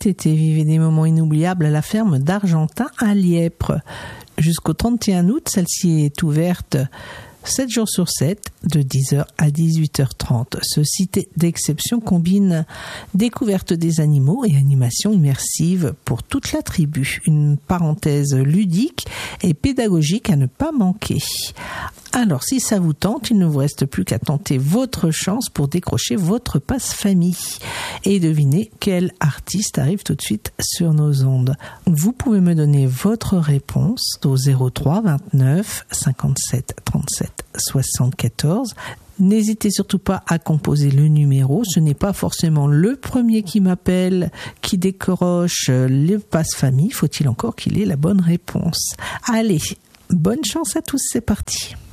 Et vivez des moments inoubliables à la ferme d'Argentin à Lièpre. Jusqu'au 31 août, celle-ci est ouverte 7 jours sur 7, de 10h à 18h30. Ce site d'exception combine découverte des animaux et animation immersive pour toute la tribu. Une parenthèse ludique et pédagogique à ne pas manquer. Alors, si ça vous tente, il ne vous reste plus qu'à tenter votre chance pour décrocher votre passe-famille. Et devinez quel artiste arrive tout de suite sur nos ondes. Vous pouvez me donner votre réponse au 03 29 57 37 74. N'hésitez surtout pas à composer le numéro. Ce n'est pas forcément le premier qui m'appelle qui décroche le passe-famille. Faut-il encore qu'il ait la bonne réponse? Allez, bonne chance à tous, c'est parti.